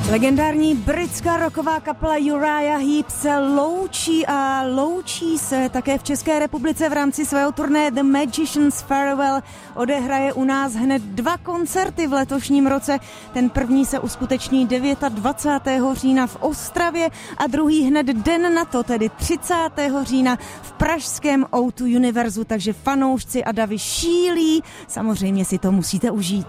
Legendární britská rocková kapela Uriah Heep se loučí se také v České republice v rámci svého turné The Magician's Farewell. Odehraje u nás hned 2 koncerty v letošním roce. Ten první se uskuteční 29. října v Ostravě a druhý hned den na to, tedy 30. října v pražském O2 Univerzu. Takže fanoušci a davy šílí, samozřejmě si to musíte užít.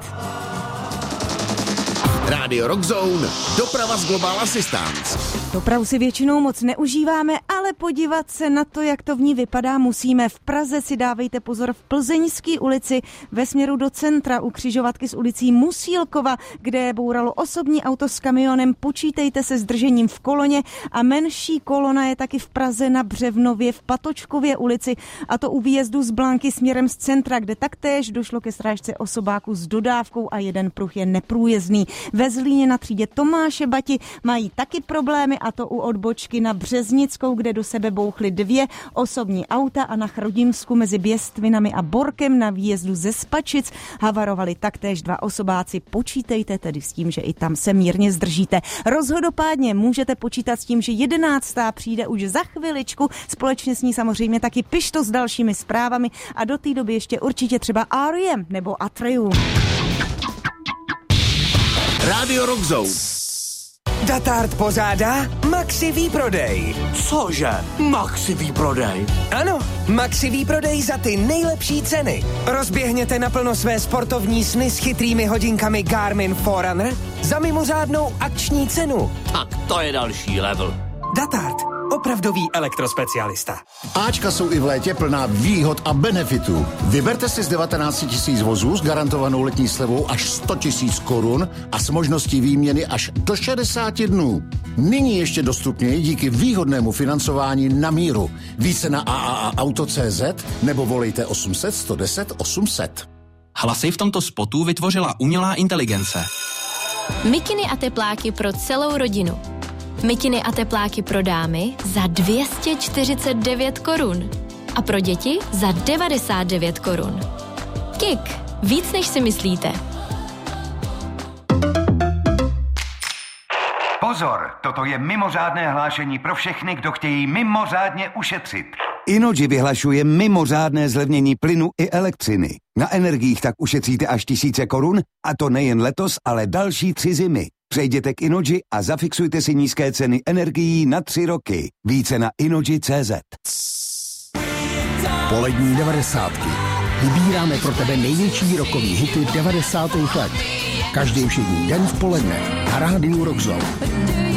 Rádio Rock Zone, doprava z Global Assistance. Dopravu si většinou moc neužíváme, ale podívat se na to, jak to v ní vypadá, musíme. V Praze si dávejte pozor v Plzeňské ulici ve směru do centra u křižovatky s ulicí Musílkova, kde bouralo osobní auto s kamionem. Počítejte se zdržením v koloně a menší kolona je taky v Praze na Břevnově v Patočkově ulici, a to u výjezdu z Blanky směrem z centra, kde taktéž došlo ke srážce osobáku s dodávkou a jeden pruh je neprůjezdný. Ve Zlíně na třídě Tomáše Bati mají taky problémy, a to u odbočky na Březnickou, kde do sebe bouchly 2 osobní auta, a na Chrudimsku mezi Běstvinami a Borkem na výjezdu ze Spačic havarovali taktéž 2 osobáci. Počítejte tedy s tím, že i tam se mírně zdržíte. Rozhodopádně můžete počítat s tím, že 11. přijde už za chviličku, společně s ní samozřejmě taky Pišto s dalšími zprávami a do té doby ještě určitě třeba R.E.M. nebo Atrium. Rádio Rock Zone. Datard pořádá Maxi výprodej. Cože? Maxi výprodej? Ano, Maxi výprodej za ty nejlepší ceny. Rozběhněte naplno své sportovní sny s chytrými hodinkami Garmin Forerunner za mimořádnou akční cenu. Tak to je další level. Datard, opravdový elektrospecialista. Ačka jsou i v létě plná výhod a benefitů. Vyberte si z 19 000 vozů s garantovanou letní slevou až 100 000 korun a s možností výměny až do 60 dnů. Nyní ještě dostupněji díky výhodnému financování na míru. Více na AAAauto.cz nebo volejte 800 110 800. Hlasy v tomto spotu vytvořila umělá inteligence. Mikiny a tepláky pro celou rodinu. Mikiny a tepláky pro dámy za 249 korun a pro děti za 99 korun. Kik, víc než si myslíte. Pozor, toto je mimořádné hlášení pro všechny, kdo chtějí mimořádně ušetřit. Innogy vyhlašuje mimořádné zlevnění plynu i elektřiny. Na energiích tak ušetříte až 1000 korun, a to nejen letos, ale další 3 zimy. Přejděte k Innogy a zafixujte si nízké ceny energií na 3 roky. Více na Innogy.cz. Polední 90. Vybíráme pro tebe největší rockový hity 90. let. Každý všední den v poledne na Rádiu Rock Zone.